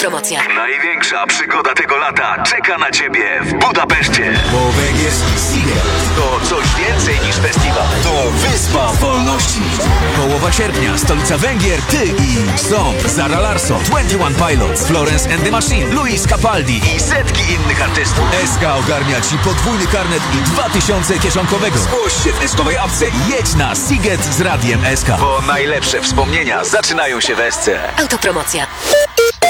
Autopromocja. Największa przygoda tego lata czeka na Ciebie w Budapeszcie. Bo Węgier Seagate To coś więcej niż festiwal. to wyspa wolności. Połowa sierpnia, stolica Węgier, ty i są Zara Larsson, 21 Pilots, Florence and the Machine, Luis Capaldi I setki innych artystów. SK ogarnia ci podwójny karnet i 2000 kieszonkowego. Zgłoś się w testowej apce i jedź na Seagate z Radiem SK. Bo najlepsze wspomnienia zaczynają się w SC. Autopromocja.